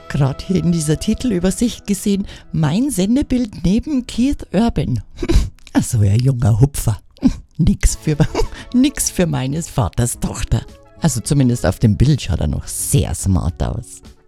gerade hier in dieser Titelübersicht gesehen, mein Sendebild neben Keith Urban. Also ein junger Hupfer. Nix für meines Vaters Tochter. Also zumindest auf dem Bild schaut er noch sehr smart aus.